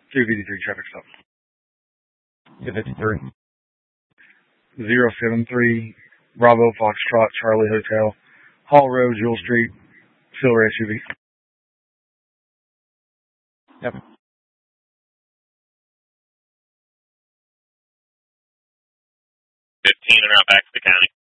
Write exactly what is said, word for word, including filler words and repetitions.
two fifty-three traffic stop. two fifty-three. zero seven three Bravo Foxtrot Charlie Hotel, Hall Road, Jewel Street, silver S U V. Yep. fifteen and out back to the county.